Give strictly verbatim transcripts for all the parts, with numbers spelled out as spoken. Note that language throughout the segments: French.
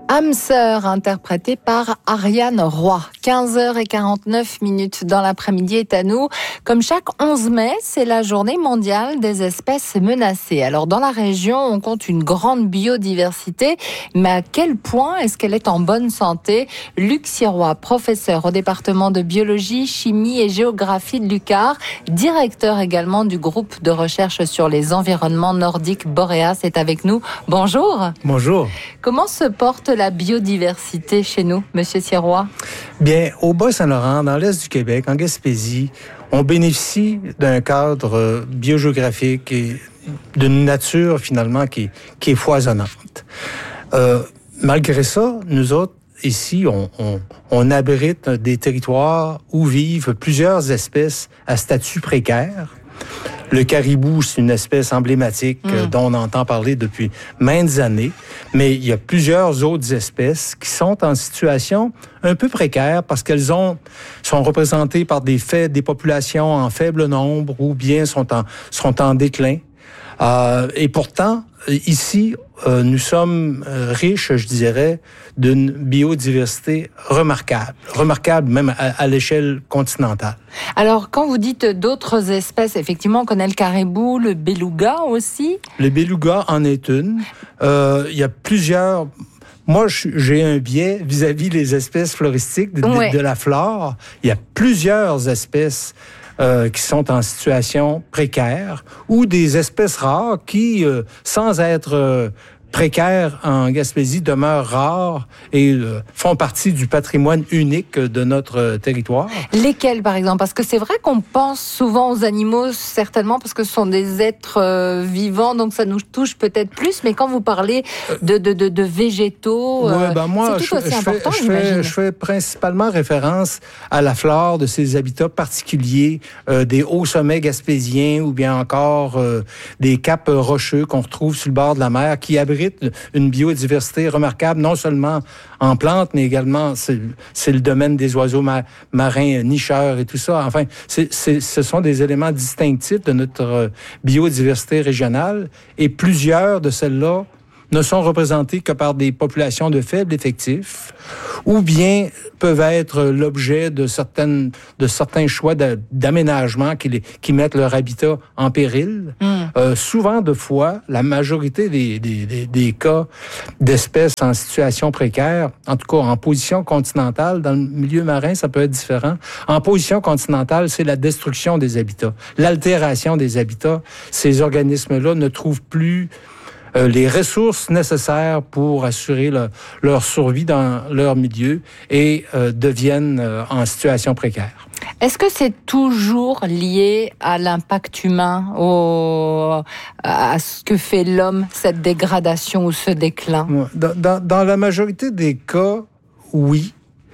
Âme sœur, interprétée par Ariane Roy. quinze heures quarante-neuf minutes dans l'après-midi est à nous. Comme chaque onze mai, c'est la journée mondiale des espèces menacées. Alors dans la région, on compte une grande biodiversité, mais à quel point est-ce qu'elle est en bonne santé? Luc Sirois, professeur au département de biologie, chimie et géographie de l'U Q A R, directeur également du groupe de recherche sur les environnements nordiques Boreas, est avec nous. Bonjour. Bonjour. Comment se porte la biodiversité chez nous, Monsieur Sirois? Bien, au Bas-Saint-Laurent, dans l'est du Québec, en Gaspésie, on bénéficie d'un cadre biogéographique et d'une nature, finalement, qui, qui est foisonnante. Euh, malgré ça, nous autres, ici, on, on, on abrite des territoires où vivent plusieurs espèces à statut précaire. Le caribou, c'est une espèce emblématique mmh. dont on entend parler depuis maintes années, mais il y a plusieurs autres espèces qui sont en situation un peu précaire parce qu'elles ont sont représentées par des faits, des populations en faible nombre ou bien sont en sont en déclin. Euh, et pourtant, ici, euh, nous sommes euh, riches, je dirais, d'une biodiversité remarquable, remarquable même à, à l'échelle continentale. Alors, quand vous dites d'autres espèces, effectivement, on connaît le caribou, le beluga aussi. Le beluga en est une. Euh, il y a plusieurs... Moi, j'ai un biais vis-à-vis les espèces floristiques de, ouais. de, de la flore. Il y a plusieurs espèces Euh, qui sont en situation précaire ou des espèces rares qui, euh, sans être euh, précaires en Gaspésie, demeurent rares et euh, font partie du patrimoine unique de notre euh, territoire. Lesquels, par exemple? Parce que c'est vrai qu'on pense souvent aux animaux, certainement, parce que ce sont des êtres euh, vivants, donc ça nous touche peut-être plus, mais quand vous parlez de, de, de, de végétaux, ouais, ben moi, c'est tout aussi je, important, je j'imagine. Fais, je fais principalement référence à la flore de ces habitats particuliers, euh, des hauts sommets gaspésiens ou bien encore euh, des caps rocheux qu'on retrouve sur le bord de la mer qui abritent une biodiversité remarquable, non seulement en plantes, mais également, c'est, c'est le domaine des oiseaux ma- marins nicheurs et tout ça. Enfin, c'est, c'est, ce sont des éléments distinctifs de notre biodiversité régionale et plusieurs de celles-là ne sont représentées que par des populations de faibles effectifs ou bien peuvent être l'objet de certaines de certains choix de, d'aménagement qui, les, qui mettent leur habitat en péril. Mm. Euh, souvent, de fois, la majorité des, des, des, des cas d'espèces en situation précaire, en tout cas en position continentale, dans le milieu marin, ça peut être différent. En position continentale, c'est la destruction des habitats, l'altération des habitats. Ces organismes-là ne trouvent plus Euh, les ressources nécessaires pour assurer le, leur survie dans leur milieu et euh, deviennent euh, en situation précaire. Est-ce que c'est toujours lié à l'impact humain, au, à ce que fait l'homme, cette dégradation ou ce déclin? Dans, dans, dans la majorité des cas, oui.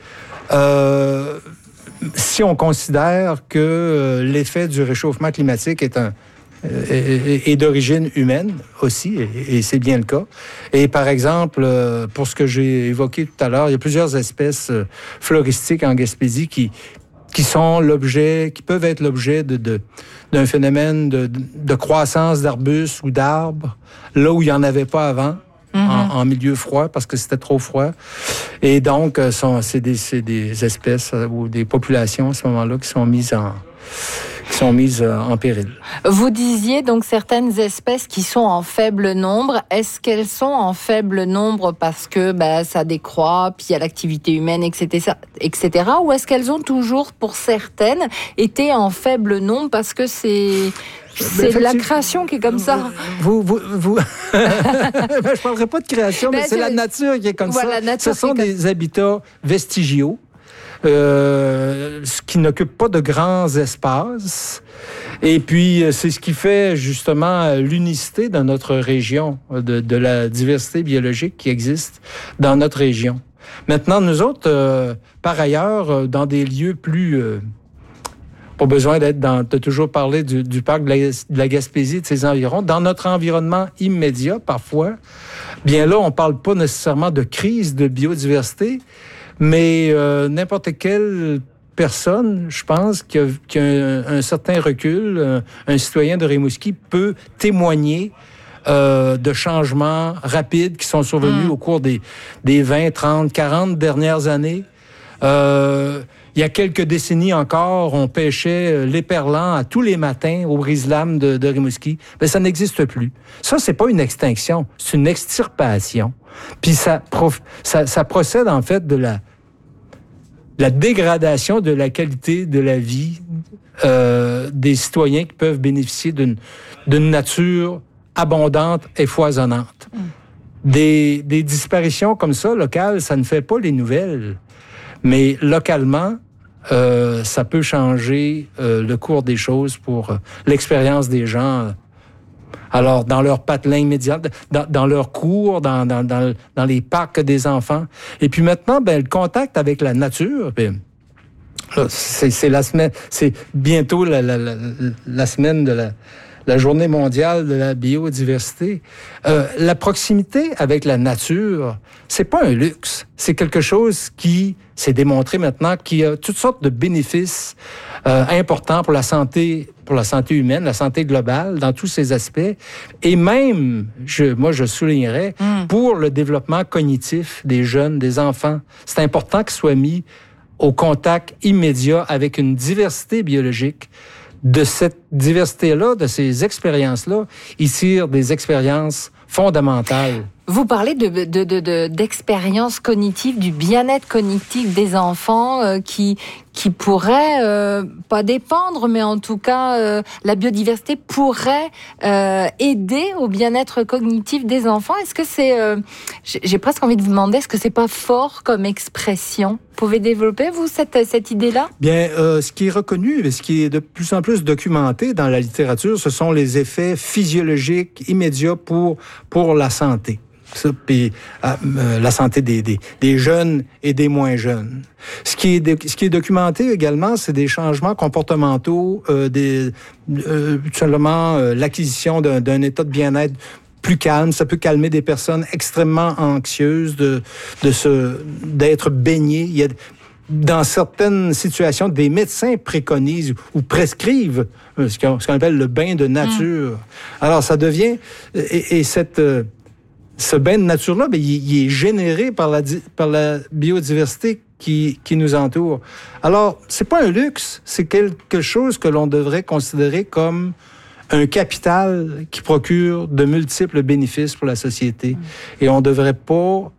Euh, si on considère que l'effet du réchauffement climatique est un et d'origine humaine aussi, et c'est bien le cas. Et par exemple, pour ce que j'ai évoqué tout à l'heure, il y a plusieurs espèces floristiques en Gaspésie qui qui sont l'objet, qui peuvent être l'objet de, de d'un phénomène de, de croissance d'arbustes ou d'arbres, là où il n'y en avait pas avant. Mm-hmm. En, en milieu froid, parce que c'était trop froid. Et donc, sont, c'est, des, c'est des espèces ou des populations à ce moment-là qui sont mises en qui sont mises en péril. Vous disiez donc certaines espèces qui sont en faible nombre. Est-ce qu'elles sont en faible nombre parce que ben, ça décroît, puis il y a l'activité humaine, et cetera, et cetera, ou est-ce qu'elles ont toujours, pour certaines, été en faible nombre parce que c'est... C'est la création qui est comme ça. Vous, vous, vous... ben, je parlerai pas de création, ben, mais c'est je... la nature qui est comme voilà, ça. Ce sont des comme... habitats vestigiaux, euh, qui n'occupent pas de grands espaces. Et puis, c'est ce qui fait justement l'unicité de notre région, de, de la diversité biologique qui existe dans notre région. Maintenant, nous autres, euh, par ailleurs, dans des lieux plus... Euh, Pas besoin d'être dans, de toujours parler du, du parc de la, de la Gaspésie et de ses environs. Dans notre environnement immédiat, parfois, bien là, on parle pas nécessairement de crise de biodiversité, mais euh, n'importe quelle personne, je pense, qui a, qui a un, un certain recul, un, un citoyen de Rimouski peut témoigner euh, de changements rapides qui sont survenus mmh. au cours des, des vingt, trente, quarante dernières années. Euh, il y a quelques décennies encore, on pêchait l'éperlan à tous les matins au brise-lames de, de Rimouski. Ben, ça n'existe plus. Ça, c'est pas une extinction, c'est une extirpation. Puis ça, prof, ça, ça procède en fait de la, la dégradation de la qualité de la vie euh, des citoyens qui peuvent bénéficier d'une, d'une nature abondante et foisonnante. Mm. Des, des disparitions comme ça, locales, ça ne fait pas les nouvelles. Mais localement, euh, ça peut changer euh, le cours des choses pour euh, l'expérience des gens. Euh, alors, dans leur patelin immédiat, dans, dans leur cours, dans, dans, dans, dans les parcs des enfants. Et puis maintenant, ben, le contact avec la nature, ben, là, c'est, c'est la semaine, c'est bientôt la, la, la, la semaine de la, la journée mondiale de la biodiversité. Euh, la proximité avec la nature, c'est pas un luxe. C'est quelque chose qui s'est démontré maintenant, qui a toutes sortes de bénéfices euh, importants pour la santé, pour la santé humaine, la santé globale, dans tous ses aspects. Et même, je, moi, je soulignerais, mm. pour le développement cognitif des jeunes, des enfants. C'est important qu'ils soient mis au contact immédiat avec une diversité biologique. De cette diversité-là, de ces expériences-là, ils tirent des expériences fondamentales. Vous parlez de, de, de, de, d'expériences cognitives, du bien-être cognitif des enfants euh, qui, qui pourraient, euh, pas dépendre, mais en tout cas, euh, la biodiversité pourrait euh, aider au bien-être cognitif des enfants. Est-ce que c'est... Euh, j'ai presque envie de vous demander, est-ce que c'est pas fort comme expression? Vous pouvez développer, vous, cette, cette idée-là? Bien, euh, ce qui est reconnu et ce qui est de plus en plus documenté dans la littérature, ce sont les effets physiologiques immédiats pour, pour la santé. Ça, puis euh, la santé des, des, des jeunes et des moins jeunes. Ce qui est, de, ce qui est documenté également, c'est des changements comportementaux, euh, des, euh, seulement euh, l'acquisition d'un, d'un état de bien-être plus calme. Ça peut calmer des personnes extrêmement anxieuses de, de se, d'être baignées. Il y a, dans certaines situations, des médecins préconisent ou prescrivent ce qu'on, ce qu'on appelle le bain de nature. Mmh. Alors, ça devient... Et, et cette... Euh, ce bain de nature-là, bien, il, il est généré par la, par la biodiversité qui, qui nous entoure. Alors, c'est pas un luxe, c'est quelque chose que l'on devrait considérer comme un capital qui procure de multiples bénéfices pour la société. Et on devrait pas,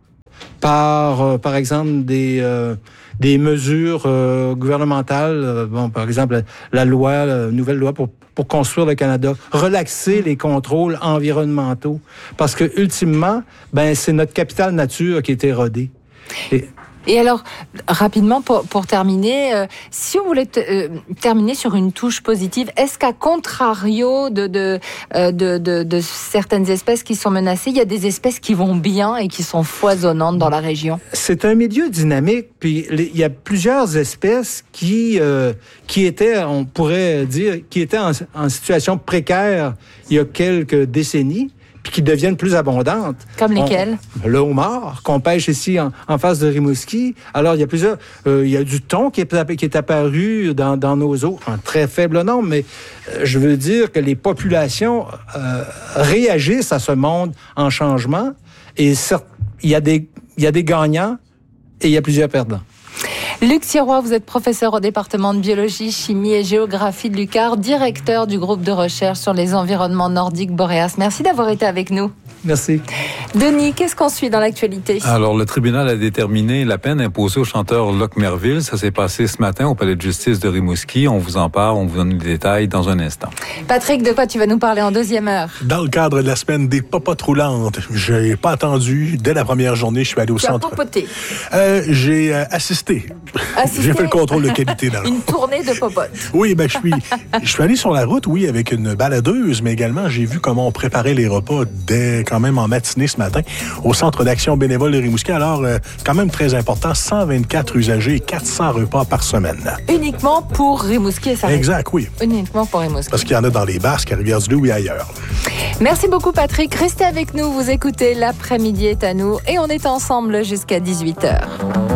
par, euh, par exemple, des... Euh, des mesures euh, gouvernementales, euh, bon, par exemple, la, la loi, la nouvelle loi pour, pour construire le Canada, relaxer les contrôles environnementaux, parce que, ultimement, ben, c'est notre capital nature qui est érodé. Et, Et alors, rapidement, pour, pour terminer, euh, si on voulait t- euh, terminer sur une touche positive, est-ce qu'à contrario de, de, euh, de, de, de certaines espèces qui sont menacées, il y a des espèces qui vont bien et qui sont foisonnantes dans la région? C'est un milieu dynamique, puis il y a plusieurs espèces qui, euh, qui étaient, on pourrait dire, qui étaient en, en situation précaire il y a quelques décennies, puis qui deviennent plus abondantes. Comme lesquelles? On, le homard, qu'on pêche ici en, en face de Rimouski. Alors, il y a plusieurs... Euh, il y a du thon qui est, qui est apparu dans, dans nos eaux, en très faible nombre, mais euh, je veux dire que les populations euh, réagissent à ce monde en changement, et certes, il y a des, il y a des gagnants et il y a plusieurs perdants. Luc Sirois, vous êtes professeur au département de biologie, chimie et géographie de l'U Q A R, directeur du groupe de recherche sur les environnements nordiques Boreas. Merci d'avoir été avec nous. Merci. Denis, qu'est-ce qu'on suit dans l'actualité? Alors, le tribunal a déterminé la peine imposée au chanteur Locke Merville. Ça s'est passé ce matin au palais de justice de Rimouski. On vous en parle, on vous donne les détails dans un instant. Patrick, de quoi tu vas nous parler en deuxième heure? Dans le cadre de la semaine des popotes roulantes, j'ai pas attendu. Dès la première journée, je suis allé au tu centre. Tu as popoté? Euh, j'ai euh, assisté. assisté. J'ai fait le contrôle de qualité dans Une tournée de popotes. Oui, ben je suis, je suis allé sur la route, oui, avec une baladeuse, mais également j'ai vu comment on préparait les repas dès quand même en matinée ce matin au Centre d'action bénévole de Rimouski. Alors, euh, quand même très important, cent vingt-quatre usagers et quatre cents repas par semaine. Uniquement pour Rimouski et sa région. Exact, oui. Uniquement pour Rimouski. Parce qu'il y en a dans les Basques, à Rivière-du-Loup et ailleurs. Merci beaucoup, Patrick. Restez avec nous, vous écoutez L'après-midi est à nous et on est ensemble jusqu'à dix-huit heures.